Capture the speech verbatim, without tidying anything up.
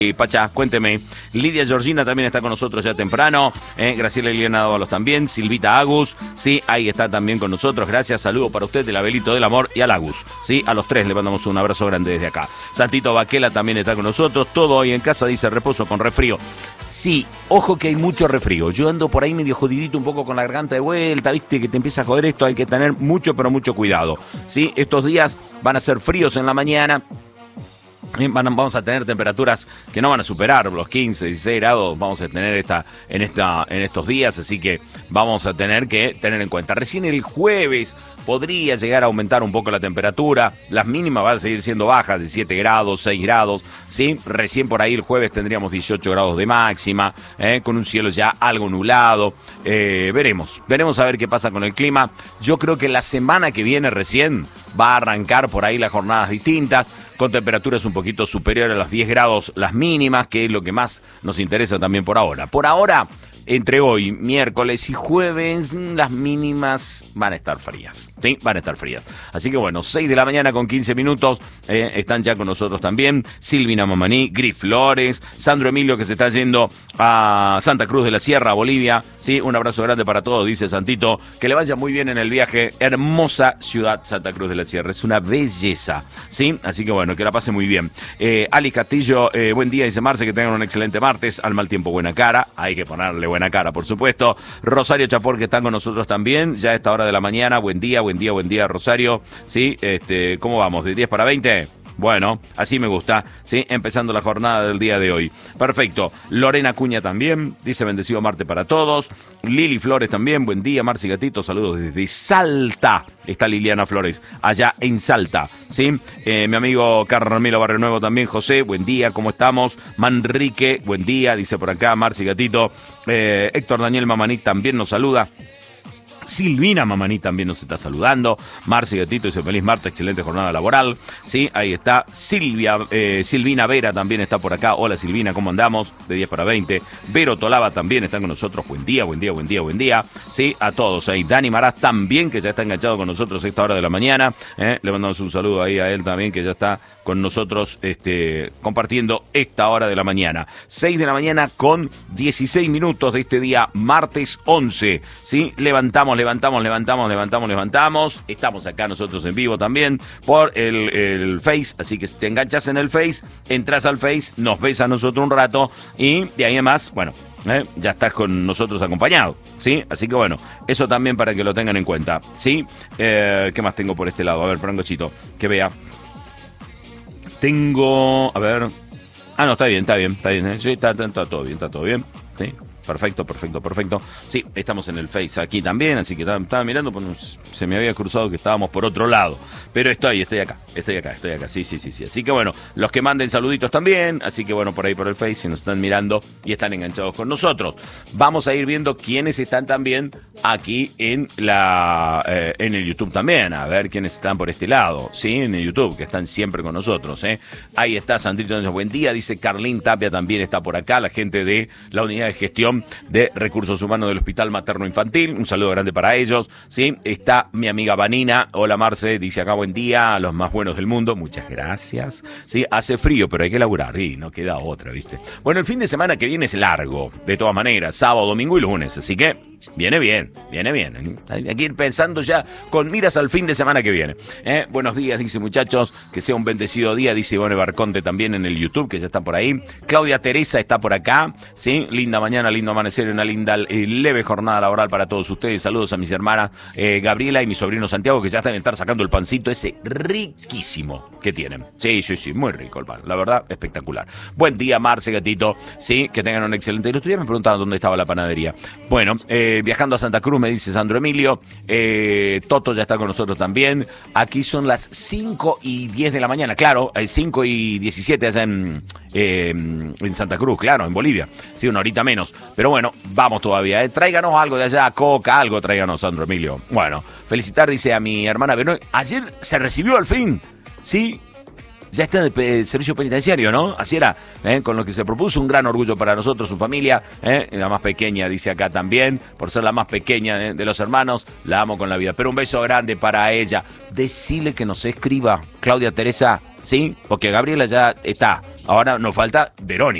Eh, Pacha, cuénteme. Lidia Georgina también está con nosotros ya temprano. Eh, Graciela Liliana Dávalos también. Silvita Agus, sí, ahí está también con nosotros. Gracias, saludo para usted, el Abelito del Amor y al Agus. Sí, a los tres le mandamos un abrazo grande desde acá. Santito Vaquela también está con nosotros. Todo hoy en casa, dice reposo con resfrío. Sí, ojo que hay mucho resfrío. Yo ando por ahí medio jodidito, un poco con la garganta de vuelta, viste que te empieza a joder esto. Hay que tener mucho, pero mucho cuidado. Sí, estos días van a ser fríos en la mañana. Vamos a tener temperaturas que no van a superar los quince, dieciséis grados, vamos a tener esta, en, esta, en estos días, así que vamos a tener que tener en cuenta. Recién el jueves podría llegar a aumentar un poco la temperatura, las mínimas van a seguir siendo bajas, de siete grados, seis grados, ¿sí? Recién por ahí el jueves tendríamos dieciocho grados de máxima, ¿eh? Con un cielo ya algo nublado, eh, veremos, veremos a ver qué pasa con el clima. Yo creo que la semana que viene recién va a arrancar por ahí las jornadas distintas, con temperaturas un poquito superiores a los diez grados las mínimas, que es lo que más nos interesa también por ahora. Por ahora, entre hoy, miércoles y jueves, las mínimas van a estar frías. Sí, van a estar frías. Así que bueno, seis de la mañana con quince minutos, eh, están ya con nosotros también Silvina Mamaní, Gris Flores, Sandro Emilio que se está yendo a Santa Cruz de la Sierra, Bolivia. Sí, un abrazo grande para todos, dice Santito. Que le vaya muy bien en el viaje. Hermosa ciudad Santa Cruz de la Sierra, es una belleza. Sí, así que bueno, que la pase muy bien. Eh, Ali Castillo, eh, buen día, dice Marce, que tengan un excelente martes. Al mal tiempo, buena cara. Hay que ponerle buena cara, por supuesto. Rosario Chapor, que están con nosotros también, ya a esta hora de la mañana. Buen día, buen día, buen día, Rosario. Sí, este, ¿cómo vamos? ¿De diez para veinte? Bueno, así me gusta, ¿sí? Empezando la jornada del día de hoy. Perfecto. Lorena Cuña también, dice bendecido Marte para todos. Lili Flores también, buen día, Marci Gatito, saludos desde Salta. Está Liliana Flores, allá en Salta, ¿sí? Eh, mi amigo Carmelo Barrio Nuevo también, José, buen día, ¿cómo estamos? Manrique, buen día, dice por acá, Marci Gatito. Eh, Héctor Daniel Mamaní también nos saluda. Silvina Mamaní también nos está saludando. Marci Gatito dice feliz martes, excelente jornada laboral. Sí, ahí está. Silvia, eh, Silvina Vera también está por acá. Hola Silvina, ¿cómo andamos? De diez para veinte. Vero Tolava también está con nosotros. Buen día, buen día, buen día, buen día. Sí, a todos ahí. Dani Maraz también, que ya está enganchado con nosotros a esta hora de la mañana. ¿eh? Le mandamos un saludo ahí a él también, que ya está con nosotros este, compartiendo esta hora de la mañana. seis de la mañana con dieciséis minutos de este día, martes once. ¿Sí? Levantamos, levantamos, levantamos, levantamos, levantamos. Estamos acá nosotros en vivo también por el, el Face, así que si te enganchas en el Face, entras al Face, nos ves a nosotros un rato y de ahí en más, bueno, eh, ya estás con nosotros acompañado, ¿sí? Así que bueno, eso también para que lo tengan en cuenta, ¿sí? Eh, ¿Qué más tengo por este lado? A ver, Prangochito, que vea. Tengo, a ver, ah no, está bien, está bien, está bien, ¿eh? Sí, está, está, está todo bien, está todo bien, ¿sí? Perfecto, perfecto, perfecto. Sí, estamos en el Face aquí también, así que estaba, estaba mirando, pues se me había cruzado que estábamos por otro lado. Pero estoy, estoy acá, estoy acá, estoy acá, sí, sí, sí, sí. Así que bueno, los que manden saluditos también, así que bueno, por ahí por el Face, si nos están mirando y están enganchados con nosotros. Vamos a ir viendo quiénes están también aquí en la eh, en el YouTube también, a ver quiénes están por este lado, sí, en el YouTube, que están siempre con nosotros, ¿eh? Ahí está Sandrito, buen día, dice Carlín Tapia también está por acá, la gente de la unidad de gestión de Recursos Humanos del Hospital Materno Infantil, un saludo grande para ellos, ¿sí? Está mi amiga Vanina, hola Marce, dice acá buen día, a los más buenos del mundo, muchas gracias, ¿sí? Hace frío, pero hay que laburar, y no queda otra, ¿viste? Bueno, el fin de semana que viene es largo, de todas maneras, sábado, domingo y lunes, así que viene bien, viene bien, hay que ir pensando ya con miras al fin de semana que viene, ¿eh? Buenos días, dice muchachos, que sea un bendecido día, dice Ivone Barconte también en el YouTube, que ya está por ahí, Claudia Teresa está por acá, ¿sí? Linda mañana, lindo amanecer, una linda eh, leve jornada laboral para todos ustedes. Saludos a mis hermanas eh, Gabriela y mi sobrino Santiago, que ya están estar sacando el pancito ese riquísimo que tienen. Sí, sí, sí, muy rico el pan, la verdad, espectacular. Buen día, Marce, gatito, sí, que tengan un excelente. El otro día me preguntaban dónde estaba la panadería. Bueno, eh, viajando a Santa Cruz, me dice Sandro Emilio, eh, Toto ya está con nosotros también. Aquí son las cinco y diez de la mañana, claro, hay cinco y diecisiete allá en, eh, en Santa Cruz, claro, en Bolivia, sí, una horita menos. Pero bueno, vamos todavía, ¿eh? Tráiganos algo de allá, coca, algo, tráiganos, Sandro Emilio. Bueno, felicitar, dice a mi hermana Benoy. Ayer se recibió al fin, ¿sí? Ya está en el servicio penitenciario, ¿no? Así era, ¿eh? Con lo que se propuso, un gran orgullo para nosotros, su familia, ¿eh? La más pequeña, dice acá también, por ser la más pequeña, ¿eh? de los hermanos, la amo con la vida. Pero un beso grande para ella. Decile que nos escriba, Claudia Teresa, ¿sí? Porque Gabriela ya está, Ahora nos falta Verónica.